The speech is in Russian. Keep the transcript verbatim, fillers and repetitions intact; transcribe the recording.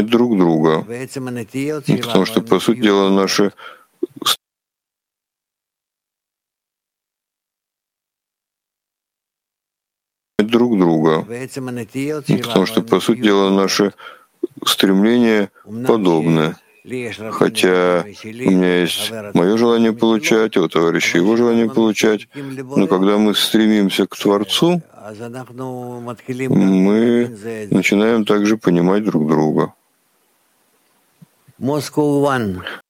друг друга. Потому что, по сути дела, наши друг друга. Потому что, по сути дела, наши стремления подобны. Хотя у меня есть мое желание получать, а у товарища его желание получать. Но когда мы стремимся к Творцу, мы начинаем также понимать друг друга.